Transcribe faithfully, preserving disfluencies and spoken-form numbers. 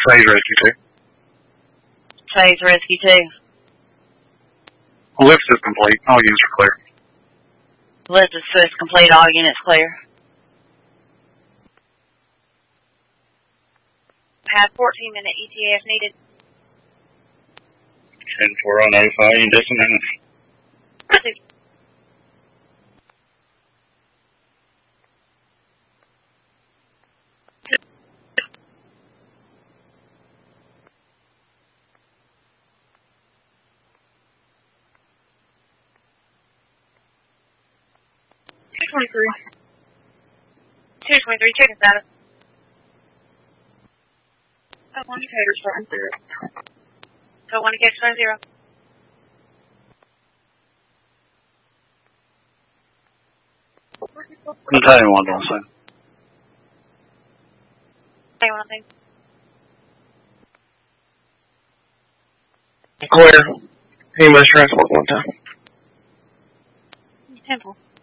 Phase Rescue two. Phase Rescue two. Lift is complete. All units are clear. Lift is complete. All units clear. Have fourteen minute E T A if needed. ten four on notify in just a minute. two twenty-three. two twenty-three, checking status. Oh, one Decatur, starting zero. So one Decatur, starting zero. I'm telling you one, don't say. Say one thing. Clear. He must transport one time. Temple.